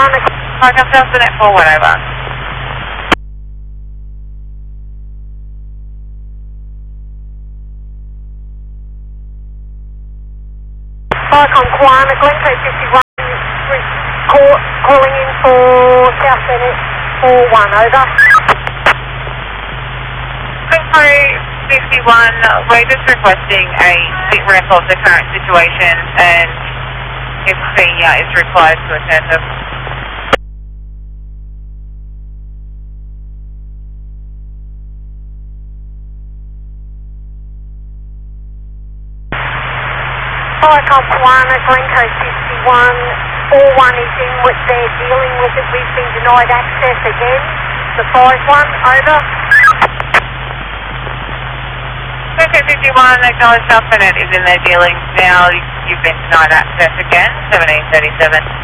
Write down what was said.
Falcon South Net 41 over. Falcon Kwana, Glencoe 51, calling in for South Bennett 41 over. Glencoe 51, we're just requesting a sit rep of the current situation and if senior is required to attend them. Falcon Kwana, Glencoe 51, 41 is in with they're dealing with it. We've been denied access again. The 51, over. Glencoe 51, acknowledge South Bennett is in their dealings now. You've been denied access again, 1737.